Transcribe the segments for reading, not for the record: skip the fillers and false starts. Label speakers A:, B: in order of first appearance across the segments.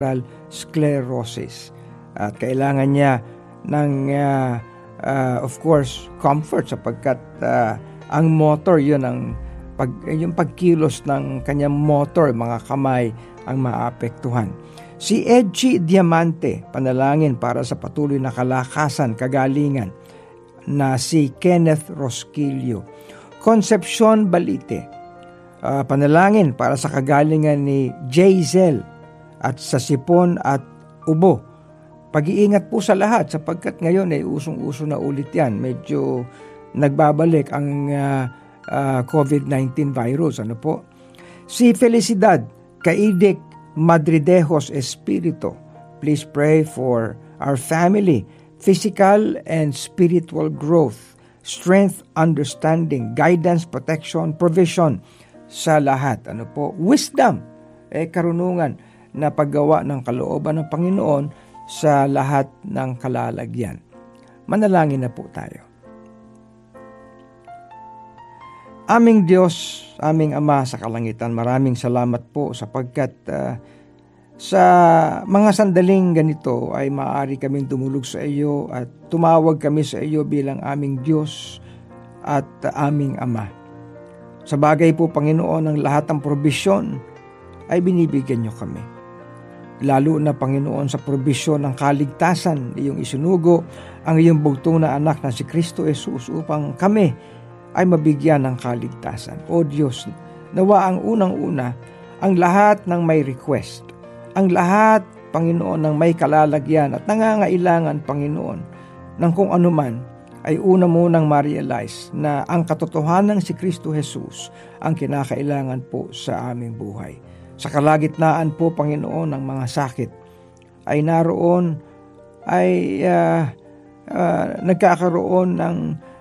A: sclerosis. At kailangan niya ng of course comfort sapagkat ang motor yun yung pagkilos ng kanyang motor, mga kamay ang maapektuhan. Si Edgy Diamante, panalangin para sa patuloy na kalakasan, kagalingan na si Kenneth Rosquillo. Concepcion Balite, panalangin para sa kagalingan ni Jayzel at sa sipon at ubo. Pag-iingat po sa lahat sapagkat ngayon ay usong-uso na ulit yan. Medyo nagbabalik ang COVID-19 virus. Ano po? Si Felicidad Kaidik Madridejos Espiritu, please pray for our family, physical and spiritual growth, strength, understanding, guidance, protection, provision sa lahat. Ano po? Wisdom, karunungan na paggawa ng kalooban ng Panginoon sa lahat ng kalalagyan. Manalangin na po tayo. Aming Diyos, aming Ama sa kalangitan, maraming salamat po sapagkat sa mga sandaling ganito ay maaari kaming tumulog sa iyo at tumawag kami sa iyo bilang aming Diyos at aming Ama. Sa bagay po, Panginoon, ang lahat ng probisyon ay binibigyan niyo kami. Lalo na, Panginoon, sa probisyon ng kaligtasan, iyong isinugo ang iyong bugtong na anak na si Kristo Jesus upang kami ay mabigyan ng kaligtasan. O Diyos, nawa ang unang-una, ang lahat ng may request, ang lahat, Panginoon, ng may kalalagyan at nangangailangan, Panginoon, ng kung anuman, ay una munang ma-realize na ang katotohanan ng si Kristo Jesus ang kinakailangan po sa aming buhay. Sa kalagitnaan po, Panginoon, ng mga sakit, ay naroon, ay nagkakaroon ng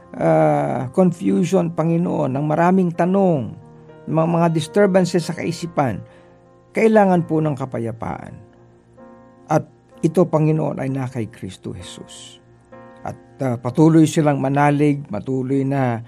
A: confusion, Panginoon, ng maraming tanong, mga disturbances sa kaisipan, kailangan po ng kapayapaan. At ito, Panginoon, ay na kay Kristo Jesus. At patuloy silang manalig, patuloy na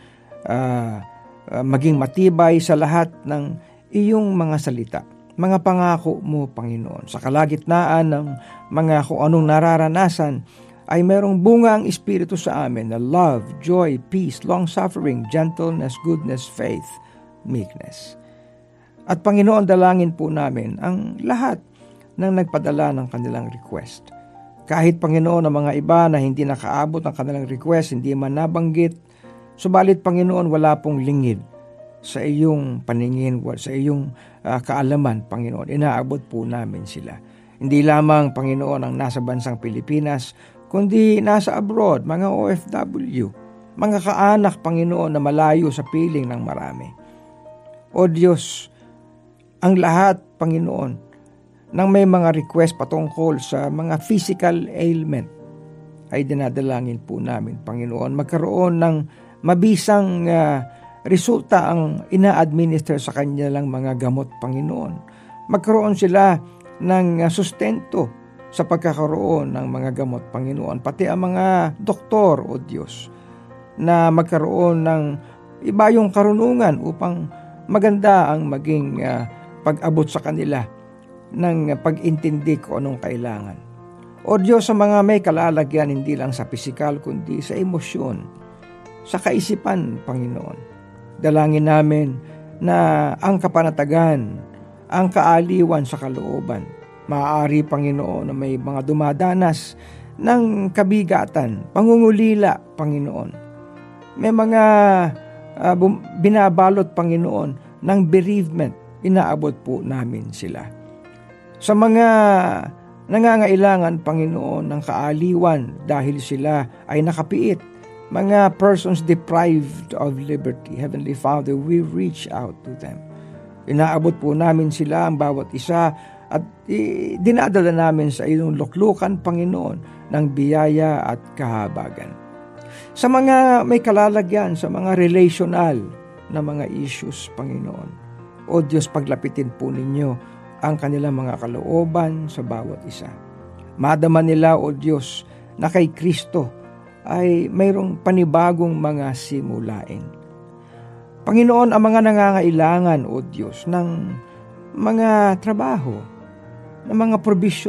A: maging matibay sa lahat ng iyong mga salita, mga pangako mo, Panginoon. Sa kalagitnaan ng mga kung anong nararanasan, ay mayroong bunga ang Espiritu sa amin na love, joy, peace, long-suffering, gentleness, goodness, faith, meekness. At Panginoon, dalangin po namin ang lahat ng nagpadala ng kanilang request. Kahit, Panginoon, ang mga iba na hindi nakaabot ng kanilang request, hindi man nabanggit, subalit, Panginoon, wala pong lingid sa iyong paningin, sa iyong kaalaman, Panginoon. Inaabot po namin sila. Hindi lamang, Panginoon, ang nasa bansang Pilipinas, kundi nasa abroad, mga OFW, mga kaanak, Panginoon, na malayo sa piling ng marami. O Diyos, ang lahat, Panginoon, nang may mga request patungkol sa mga physical ailment, ay dinadalangin po namin, Panginoon, magkaroon ng mabisang resulta ang ina-administer sa kanilang mga gamot, Panginoon. Magkaroon sila ng sustento sa pagkakaroon ng mga gamot, Panginoon. Pati ang mga doktor, O Diyos, na magkaroon ng iba yung karunungan upang maganda ang maging pag-abot sa kanila ng pag-intindi kung anong kailangan. O Diyos, sa mga may kalalagyan, hindi lang sa pisikal, kundi sa emosyon, sa kaisipan, Panginoon. Dalangin namin na ang kapanatagan, ang kaaliwan sa kalooban, maaari, Panginoon, na may mga dumadanas ng kabigatan, pangungulila, Panginoon. May mga binabalot, Panginoon, ng bereavement, inaabot po namin sila. Sa mga nangangailangan, Panginoon, ng kaaliwan dahil sila ay nakapiit, mga persons deprived of liberty, Heavenly Father, we reach out to them. Inaabot po namin sila, ang bawat isa, at dinadala namin sa iyong luklukan, Panginoon, ng biyaya at kahabagan. Sa mga may kalalagyan, sa mga relational na mga issues, Panginoon, O Diyos, paglapitin po ninyo ang kanilang mga kalooban sa bawat isa. Madama nila, O Diyos, na kay Kristo ay mayroong panibagong mga simulain. Panginoon, ang mga nangangailangan, O Diyos, ng mga trabaho, ng mga probisyon